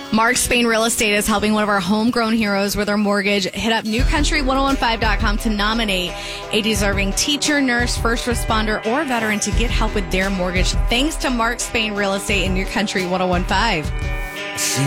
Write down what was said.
Mark Spain Real Estate is helping one of our homegrown heroes with their mortgage. Hit up newcountry1015.com to nominate a deserving teacher, nurse, first responder, or veteran to get help with their mortgage. Thanks to Mark Spain Real Estate and New Country 1015.